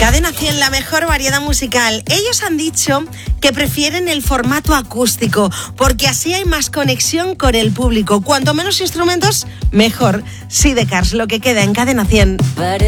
Cadena 100, la mejor variedad musical. Ellos han dicho que prefieren el formato acústico porque así hay más conexión con el público. Cuanto menos instrumentos, mejor. Sidecars, lo que queda en Cadena 100.